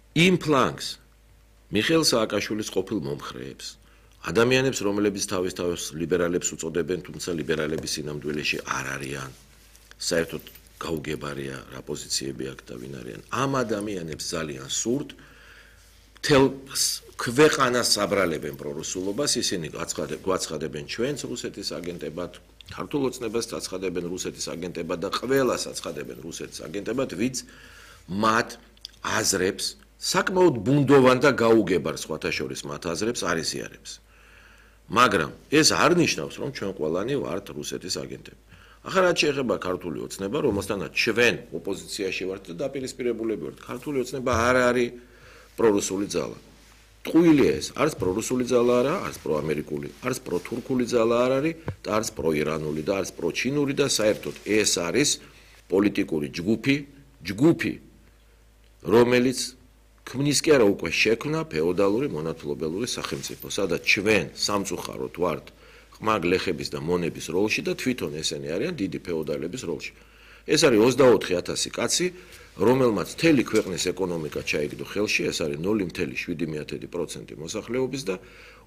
იმ ფლანგს მიხეილ სააკაშვილის ყოფილ მომხრეებს ადამიანებს რომლებიც თავის ლიბერალებს უწოდებენ თუმცა ლიბერალების სინამდვილეში არ არიან საერთოდ გაუგებარია რა პოზიციები აქვს და ვინ არიან ამ ადამიანებს ძალიან სურთ მთელ ქვეყანას საბრალებენ პრორუსულობას ისინი გვაცხადებენ ჩვენს რუსეთის აგენტებად ქართულ ოცნებას აცხადებენ რუსეთის აგენტებად და ყველას აცხადებენ რუსეთის აგენტებად ვინც მათ აზრებს საკმაოდ ბუნდოვან და გაუგებარ სხვათა შორის მათ აზრებს არ იზიარებს მაგრამ ეს არ ნიშნავს რომ ჩვენ ყველანი ვართ რუსეთის აგენტები ახლა რაც შეეხება ქართული ოცნება რომელთანაც ჩვენ ოპოზიციაში ვართ და დაპირისპირებულები ვართ ქართული ოცნება არ არის პრორუსული ძალა ტყუილია ეს არც პრორუსული ძალა არა არც პროამერიკული არც პროთურქული ძალა არ არის და არც პროირანული და არც პროჩინური და საერთოდ ეს არის პოლიტიკური ჯგუფი რომელიც ქმნის კი არა უკვე შექმნა ფეოდალური მონათლობელური სახელმწიფო სადაც ჩვენ სამწუხაროდ ვართ ყმაგლეხების და მონების როლში და თვითონ ესენი არიან დიდი ფეოდალების როლში ეს არის 24,000 კაცი რომელმაც მთელი ქვეყნის ეკონომიკა ჩაიგდო ხელში ეს არის 0.7% მოსახლეობის და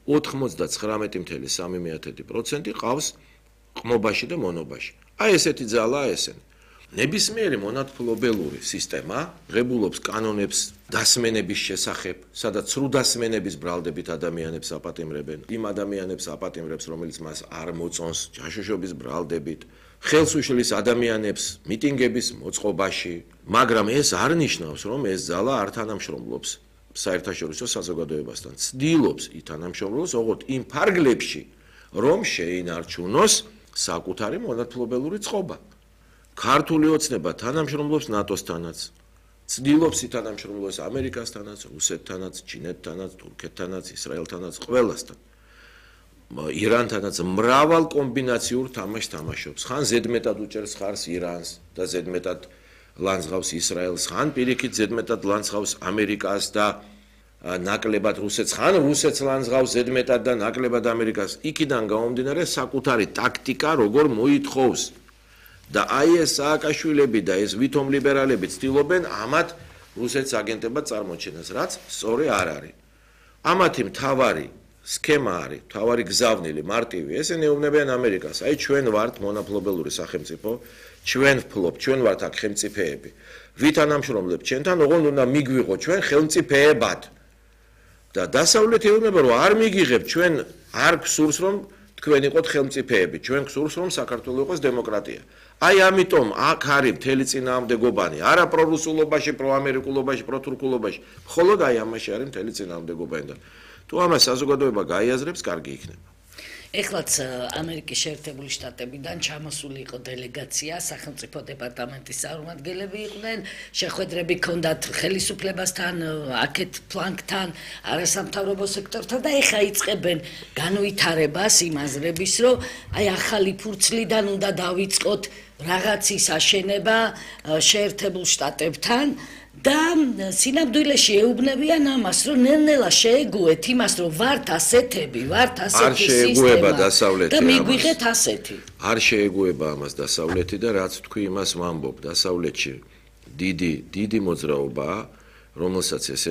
99.3% ყავს ყმობაში და მონობაში აი ესეთი ძალაა ესენი ნებისმიერი მონათლობელური სისტემა ღებულობს კანონებს დასმენების შესახებ, სადაც სრულ დასმენების ბრალდებით ადამიანებს აპატიმრებენ, იმ ადამიანებს აპატიმრებს, რომელიც მას არ მოწონს, ჯაშუშობის ბრალდებით, ხელს უშლის ადამიანებს მიტინგების მოწყობაში, მაგრამ ეს არ ნიშნავს, რომ ეს ძალა არ თანამშრომლობს საერთაშორისო საზოგადოებასთან, ცდილობს ითანამშრომლოს, ოღონდ იმ ფარგლებში, რომ შეინარჩუნოს საკუთარი მონათლობელური წყობა. ქართული ოცნება თანამშრომლობს ნატოსთანაც, ცდილობს ითანამშრომლოს ამერიკასთანაც, რუსეთთანაც, ჩინეთთანაც, თურქეთთანაც, ისრაელთანაც, ყველასთან. ირანთანაც მრავალ კომბინაციურ თამაშს თამაშობს. ხან ზედმეტად უჭერს ხარს ირანს და ზედმეტად ლანძღავს ისრაელს, ხან პირიქით ზედმეტად ლანძღავს ამერიკას და ნაკლებად რუსეთს, ხან რუსეთს ლანძღავს ზედმეტად და ნაკლებად ამერიკას. იქიდან გამომდინარე საკუთარი ტაქტიკა როგორ მოითხოვს. და აი ეს სააკაშვილები და ეს ვითომ ლიბერალები ცდილობენ ამათ რუსეთის აგენტებად წარმოჩენას, რაც სწორი არ არის. ამათი მთავარი სქემა არის, მთავარი გზავნილი, მარტივი, ესენი ეუბნებიან ამერიკას. აი ჩვენ ვართ მონათლობელური სახელმწიფო, ჩვენ ვფლობთ, ჩვენ ვართ აქ ხელმწიფეები. ვითანამშრომლებთ ჩვენთან, ოღონდ უნდა მიგვიღო ჩვენ ხელმწიფეებად. და დასავლეთი ეუბნება, რომ არ მიგიღებთ, ჩვენ არ გსურს რომ თქვენ იყოთ ხელმწიფეები, ჩვენ გსურს რომ საქართველოს იყოს დემოკრატია. აი ამიტომ აქ არის მთელი წინააღმდეგობანი, არა პრორუსულობაში, პროამერიკულობაში, პროთურქულობაში, მხოლოდ აი ამაში არის მთელი წინააღმდეგობანი და თუ ამას საზოგადოება გაიაზრებს, კარგი იქნება. ეხლაც ამერიკის შეერთებული შტატებიდან ჩამოსული იყო დელეგაცია, სახელმწიფო დეპარტამენტის წარმომადგენლები იყვნენ, შეხვედრები ჰქონდათ ხელისუფლებასთან, აქეთ ფლანგთან, არასამთავრობო სექტორთან და ეხლა იწყებენ განვითარებას იმ აზრების, რომ აი ახალი ფურცლიდან უნდა დავიწყოთ რაღაცის აშენება შეერთებულ შტატებთან და სინამდვილეში ეუბნებიან ამას, რომ ნელ-ნელა შეეგუეთ იმას, რომ ვართ ასეთები, ვართ ასეთი სისტემა და მიგვიღეთ ასეთი. არ შეეგუება ამას დასავლეთი და რაც თქვი იმას ვამბობ, დასავლეთში დიდი მოძრაობაა, რომელსაც ესე